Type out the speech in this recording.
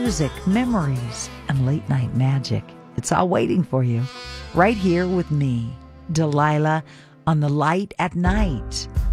music, memories, and late night magic. It's all waiting for you right here with me, Delilah, on The Light at Night.